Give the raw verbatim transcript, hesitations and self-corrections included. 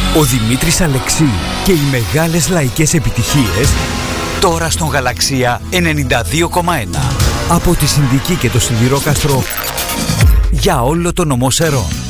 Ο Δημήτρης Αλεξίου και οι μεγάλες λαϊκές επιτυχίες τώρα στον Γαλαξία ενενήντα δύο κόμμα ένα. Από τη Συνδική και το Σιδηρόκαστρο για όλο το νομό Σερών.